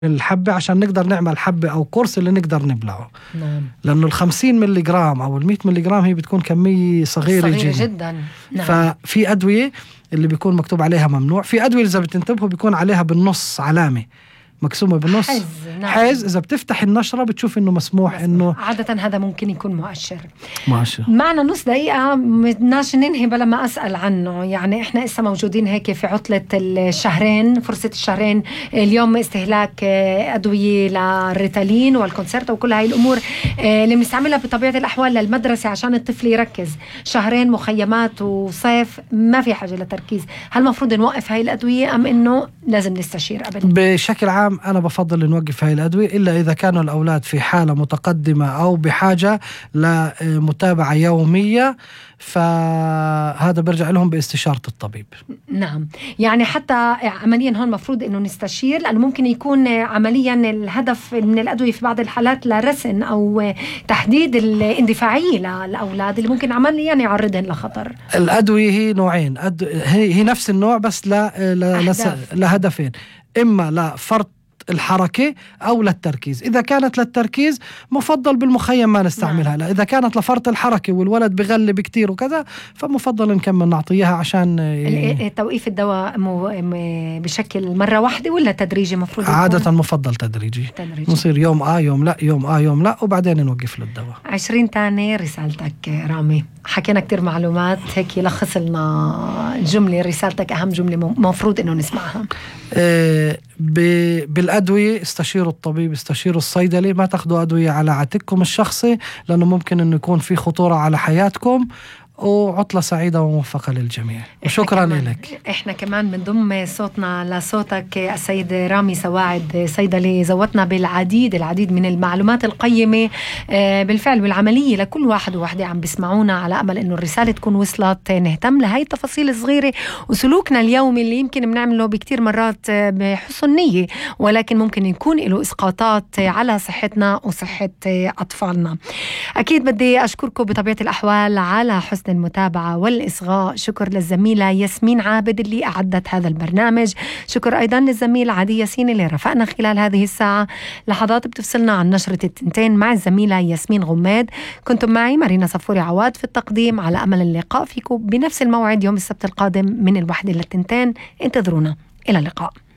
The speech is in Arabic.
الحبة عشان نقدر نعمل حبة أو قرص اللي نقدر نبلعه. نعم. لأنه 50 ملي جرام أو 100 ملي جرام هي بتكون كمية صغيرة جدا. نعم. ففي أدوية اللي بيكون مكتوب عليها ممنوع، في أدوية إذا بتنتبهوا بيكون عليها بالنص علامة مكسومة بالنص نعم. حيز، إذا بتفتح النشرة بتشوف إنه مسموح. إنه عادة هذا ممكن يكون مؤشر. مؤشر. معنا نص دقيقة، بدناش ننهي بلا ما أسأل عنه. يعني إحنا إسا موجودين هيك في عطلة الشهرين، فرصة الشهرين اليوم، استهلاك أدوية للريتالين والكونسيرتا وكل هاي الأمور اللي بنستعملها بطبيعة الأحوال للمدرسة عشان الطفل يركز. شهرين مخيمات وصيف ما في حاجة لتركيز. هل المفروض نوقف هاي الأدوية أم إنه لازم نستشير قبل؟ بشكل عام أنا بفضل نوقف هاي الأدوية إلا إذا كانوا الأولاد في حالة متقدمة أو بحاجة لمتابعة يومية، فهذا برجع لهم باستشارة الطبيب. نعم. يعني حتى عمليا هون مفروض إنه نستشير، لأنه ممكن يكون عمليا الهدف من الأدوية في بعض الحالات لرسن أو تحديد الاندفاعية للأولاد اللي ممكن عمليا يعرضهم لخطر. الأدوية هي نوعين، هي نفس النوع بس لهدفين، إما لفرط الحركة أو للتركيز. إذا كانت للتركيز مفضل بالمخيم ما نستعملها. لا إذا كانت لفرط الحركة والولد بغلب كتير وكذا فمفضل نكمل نعطيها عشان توقيف الدواء بشكل مرة واحدة ولا تدريجي؟ مفروض عادة مفضل تدريجي. نصير يوم يوم لا، يوم لا، وبعدين نوقف له الدواء. 20 تاني رسالتك رامي. حكينا كتير معلومات، هيك لخص لنا جملة رسالتك، أهم جملة مفروض إنه نسمعها. بالأدوية استشيروا الطبيب، استشيروا الصيدلي، ما تاخدوا أدوية على عاتقكم الشخصي لأنه ممكن أنه يكون في خطورة على حياتكم. وعطلة سعيدة وموفقة للجميع، وشكرا لك. احنا كمان بنضم صوتنا لصوتك السيد رامي سواعد، صيدلي، زودنا العديد من المعلومات القيمة بالفعل والعملية لكل واحد وواحدة عم بسمعونا، على أمل إنه الرسالة تكون وصلت. نهتم لهي التفاصيل الصغيرة وسلوكنا اليومي اللي يمكن بنعمله بكتير مرات بحسن نية، ولكن ممكن يكون له إسقاطات على صحتنا وصحة أطفالنا. أكيد بدي أشكركم بطبيعة الأحوال على حسن المتابعة والإصغاء. شكر للزميلة ياسمين عابد اللي أعدت هذا البرنامج. شكر أيضا للزميلة عادي ياسين اللي رفقنا خلال هذه الساعة. لحظات بتفصلنا عن نشرة التنتين مع الزميلة ياسمين غماد. كنتم معي مارينا صفوري عواد في التقديم، على أمل اللقاء فيكم بنفس الموعد يوم السبت القادم من 1 للتنتين. انتظرونا. إلى اللقاء.